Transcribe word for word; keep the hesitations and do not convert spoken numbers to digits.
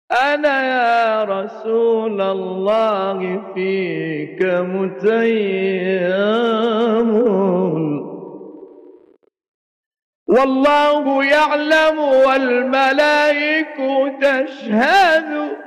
أنا يا رسول الله فيك متيم، والله يعلم والملائكة تشهد